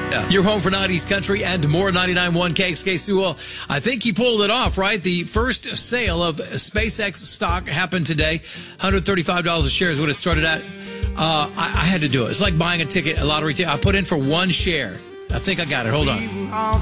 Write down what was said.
Your home for 90s country and more. 99.1 KXK Sewell. I think he pulled it off, right? The first sale of SpaceX stock happened today. $135 a share is what it started at. I had to do it. It's like buying a lottery ticket. I put in for one share. I think I got it. Hold on.